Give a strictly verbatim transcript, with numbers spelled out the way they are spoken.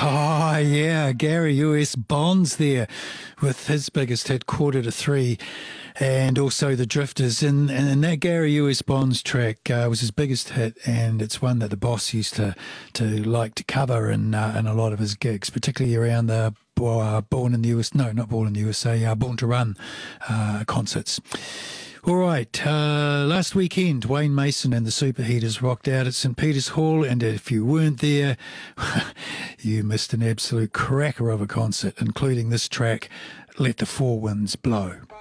Oh, yeah, Gary U S. Bonds there with his biggest hit, Quarter to Three, and also The Drifters. And, and that Gary U S. Bonds track uh, was his biggest hit, and it's one that the boss used to, to like to cover in, uh, in a lot of his gigs, particularly around the uh, Born in the U S, no, not Born in the U S A, uh, Born to Run uh, concerts. All right, uh, last weekend, Wayne Mason and the Superheaters rocked out at St Peter's Hall, and if you weren't there, you missed an absolute cracker of a concert, including this track, Let the Four Winds Blow.